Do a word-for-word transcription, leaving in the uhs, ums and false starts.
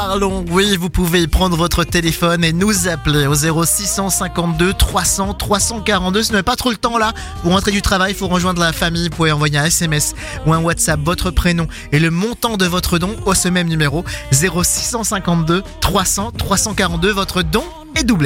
Parlons, oui, vous pouvez prendre votre téléphone et nous appeler au zéro six cent cinquante-deux trois cents trois cent quarante-deux. Si vous n'avez pas trop le temps là, vous rentrez du travail, il faut rejoindre la famille, vous pouvez envoyer un S M S ou un WhatsApp, votre prénom et le montant de votre don au ce même numéro zéro six cent cinquante-deux trois cents trois cent quarante-deux. Votre don est doublé.